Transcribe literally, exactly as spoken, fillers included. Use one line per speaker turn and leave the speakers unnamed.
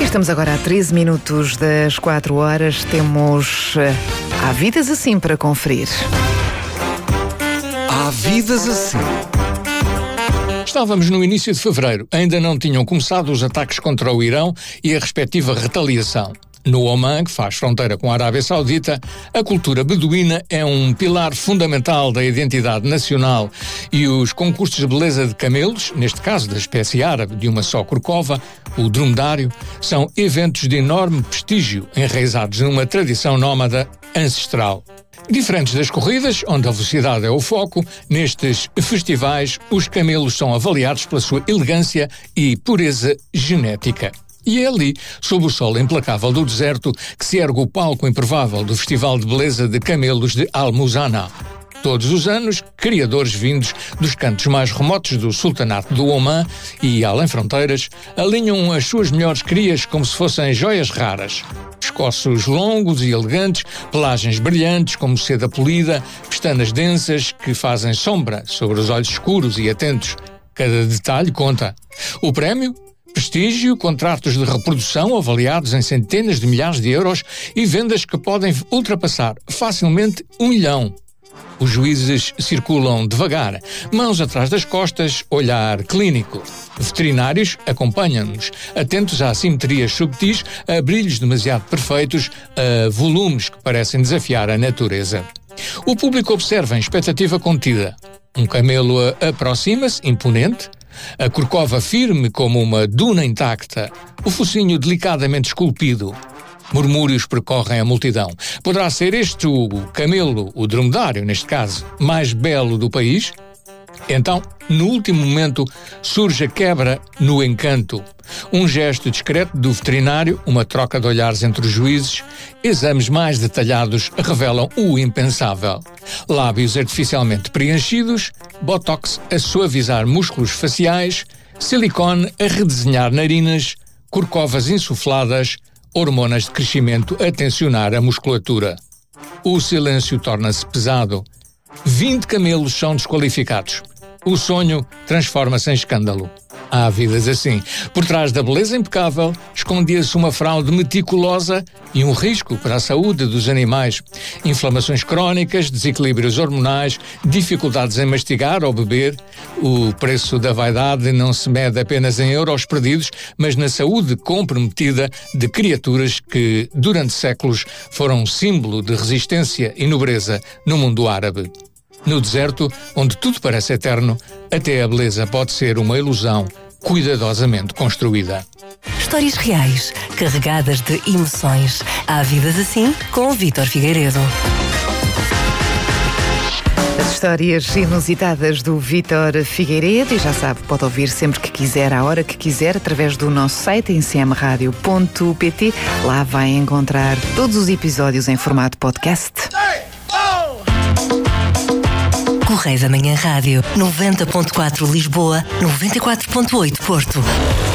Estamos agora a treze minutos das quatro horas. Temos uh, Há Vidas Assim para conferir.
Há Vidas Assim.
Estávamos no início de fevereiro. Ainda não tinham começado os ataques contra o Irão e a respectiva retaliação. No Omã, que faz fronteira com a Arábia Saudita, a cultura beduína é um pilar fundamental da identidade nacional e os concursos de beleza de camelos, neste caso da espécie árabe de uma só corcova, o dromedário, são eventos de enorme prestígio enraizados numa tradição nómada ancestral. Diferentes das corridas, onde a velocidade é o foco, nestes festivais os camelos são avaliados pela sua elegância e pureza genética. E é ali, sob o sol implacável do deserto, que se ergue o palco improvável do Festival de Beleza de Camelos de Al-Muzana. Todos os anos, criadores vindos dos cantos mais remotos do Sultanato do Omã e além fronteiras, alinham as suas melhores crias como se fossem joias raras. Pescoços longos e elegantes, pelagens brilhantes como seda polida, pestanas densas que fazem sombra sobre os olhos escuros e atentos. Cada detalhe conta. O prémio? Prestígio, contratos de reprodução avaliados em centenas de milhares de euros e vendas que podem ultrapassar facilmente um milhão. Os juízes circulam devagar, mãos atrás das costas, olhar clínico. Veterinários acompanham-nos, atentos a assimetrias subtis, a brilhos demasiado perfeitos, a volumes que parecem desafiar a natureza. O público observa em expectativa contida. Um camelo aproxima-se, imponente, a corcova firme como uma duna intacta, o focinho delicadamente esculpido. Murmúrios percorrem a multidão. Poderá ser este o camelo, o dromedário neste caso, mais belo do país? Então, no último momento, surge a quebra no encanto. Um gesto discreto do veterinário, uma troca de olhares entre os juízes, exames mais detalhados revelam o impensável. Lábios artificialmente preenchidos, botox a suavizar músculos faciais, silicone a redesenhar narinas, corcovas insufladas, hormonas de crescimento a tensionar a musculatura. O silêncio torna-se pesado. Vinte camelos são desqualificados. O sonho transforma-se em escândalo. Há vidas assim. Por trás da beleza impecável, escondia-se uma fraude meticulosa e um risco para a saúde dos animais. Inflamações crónicas, desequilíbrios hormonais, dificuldades em mastigar ou beber. O preço da vaidade não se mede apenas em euros perdidos, mas na saúde comprometida de criaturas que, durante séculos, foram símbolo de resistência e nobreza no mundo árabe. No deserto, onde tudo parece eterno, até a beleza pode ser uma ilusão cuidadosamente construída.
Histórias reais, carregadas de emoções. Há Vidas Assim, com Vítor Figueiredo.
As histórias inusitadas do Vítor Figueiredo, e já sabe, pode ouvir sempre que quiser, à hora que quiser, através do nosso site em c m radio ponto p t. Lá vai encontrar todos os episódios em formato podcast.
Correio da Manhã Rádio, noventa ponto quatro Lisboa, noventa e quatro ponto oito Porto.